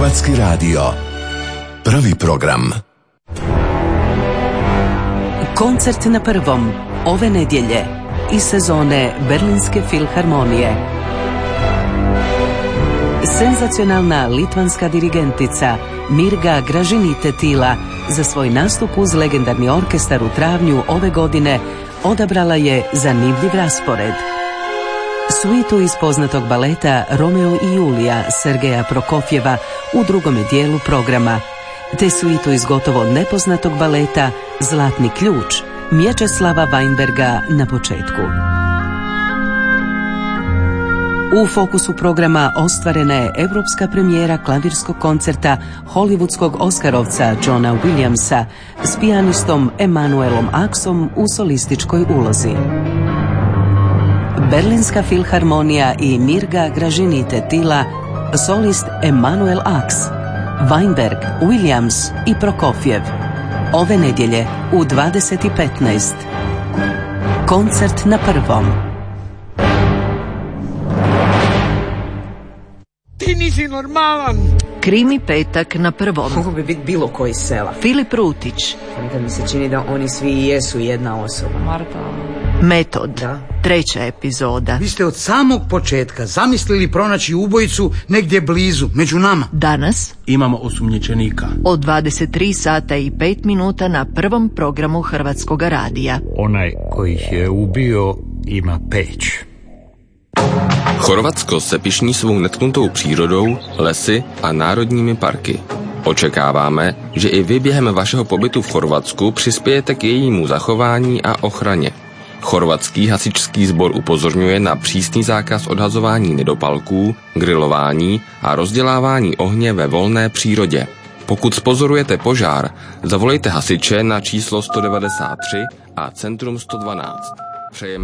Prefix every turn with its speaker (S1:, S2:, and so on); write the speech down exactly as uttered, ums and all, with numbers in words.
S1: Hrvatski radio. Prvi program.
S2: Koncert na prvom ove nedjelje iz sezone Berlinske filharmonije. Senzacionalna litvanska dirigentica Mirga Gražinytė-Tyla za svoj nastup uz legendarni orkestar u travnju ove godine odabrala je zanimljiv raspored. Suitu iz poznatog baleta Romeo i Julija Sergeja Prokofjeva u drugome dijelu programa, te suitu iz gotovo nepoznatog baleta Zlatni ključ Mječeslava Weinberga na početku. U fokusu programa ostvarena je europska premijera klavirskog koncerta hollywoodskog Oskarovca Johna Williamsa s pijanistom Emanuelom Axom u solističkoj ulozi. Berlinska filharmonija i Mirga Gražinytė-Tyla, solist Emanuel Ax, Weinberg, Williams i Prokofjev. Ove nedjelje u dvadeset i petnaest. Koncert na prvom.
S3: Ti nisi normalan.
S4: Krimi petak na prvom.
S5: Mogu bi biti bilo koji sela.
S4: Filip Rutić.
S5: Da mi se čini da oni svi jesu jedna osoba.
S3: Marta.
S4: Metod.
S5: Da.
S4: Treća epizoda.
S3: Vi ste od samog početka zamislili pronaći ubojicu negdje blizu, među nama.
S4: Danas
S6: imamo osumnjičenika.
S4: od dvadeset tri sata i pet minuta na prvom programu Hrvatskoga radija.
S7: Onaj koji ih je ubio ima peć.
S8: Chorvatsko se pyšní svou netknutou přírodou, lesy a národními parky. Očekáváme, že i vy během vašeho pobytu v Chorvatsku přispějete k jejímu zachování a ochraně. Chorvatský hasičský sbor upozorňuje na přísný zákaz odhazování nedopalků, grilování a rozdělávání ohně ve volné přírodě. Pokud spozorujete požár, zavolejte hasiče na číslo sto devadesát tři a centrum sto dvanáct. Přejeme